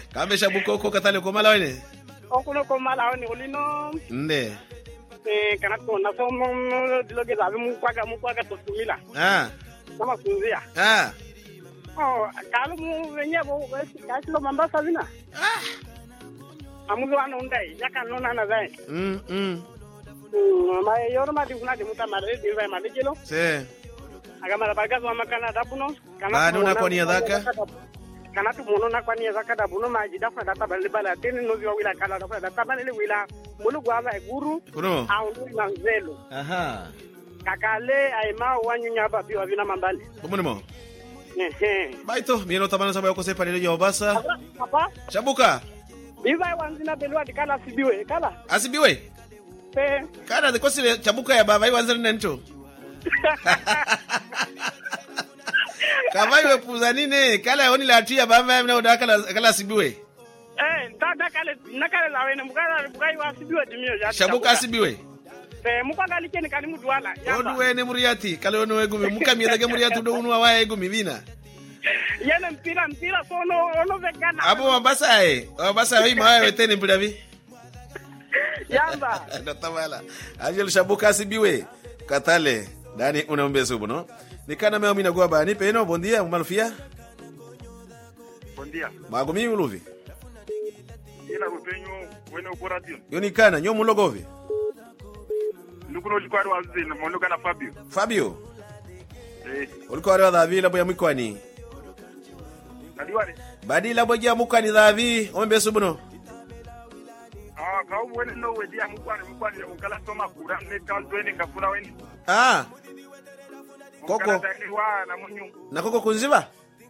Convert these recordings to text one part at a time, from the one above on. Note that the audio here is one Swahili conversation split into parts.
Kambe Shabuka uko Katale ko Malawi. Okuno ko Malawi ulino. Nde. Kana to na so mo diloge zabe mu kwaga to tumila. Kama kunzia. Kalau mu wenye bo kasi lo Mombasa vina. Amuzo ana undai yaka nona na zai. Ma yoro ma dikuna de muta mare de vai male kilo. Se. Agama la bagazo makana dabuno. Kana una kwa nia zaka. Kana tu mono na kwa nia zaka dabuno ma jida fa data bale bala teni no ziwa wila kala data bale wila. Mulu gwa ba guru. Kuno. Aundu manzelo. Kakale aima wanyunya ba biwa vina mambali. Kumunimo. Baito, mieno tamana sababu yako sepa nile Mombasa. Papa? Shabuka. Biva wanzina belwa dikala asibiwe, kala. Asibiwe? Kana zikosile Shabuka ya baba iwanzina nento. Kama iwe puza nini, kala ya oni la atu ya baba ya mna kala asibiwe. Nakale la wene mbukai wa asibiwe dimio. Shabuka asibiwe? Mukanga likeni kani muduala. Odu wene muriati, kale ono wegumi, muka miedage muriati udo unu wa egumi vina. Yene mpira sono ono vegana. Abo Mombasa hii mawe weteni mpira vi. Yamba. Ndatamala. Ajel Shabuka asibiwe. Katale. Dani unaombe subu no? Nikana meo mina gua bani peno bondia umalufia. Bondia. Magumi uluvi. Ina upenyo wene ukoratio. Yoni kana nyomu logovi. Nukuno likwari wazina monuka na Fabio. Fabio. Ulikwari wa dhavi labo ya mkwani. Kadiwale. Badi labo ya mkwani dhavi ombe subu no? Kau wene no wedi ya mkwani ukala soma kura ne kaltweni ngafuna weni. Koko. Na koko kunziba?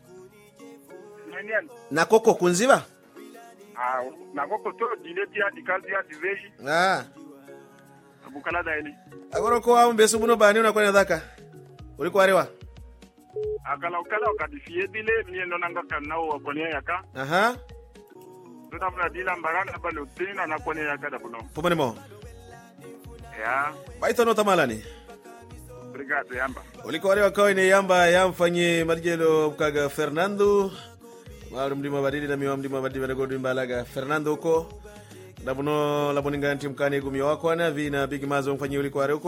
Na koko kunziba? Na koko to dileti ya dikazi ya diveji. Abukala daili. Agoro ko ambe subuno bani unakwana dhaka. Uliko arewa? Akala ukadifie dile miendo nanga kanao wakonia yaka. Tuta mna dila mbarana balo tina na konia yaka dabuno. Pumani mo. Ya. Baito no tamalani. Obrigado yamba. Uliko arewa kwa ine yamba yamfanye marijelo mkaga Fernando. Malu mdima badili na miwa mdima badili na godu mbalaga Fernando uko. Dabuno labuninga nti mkani gumi wakwana vina bigi mazo mfanyi uliko arewa uko.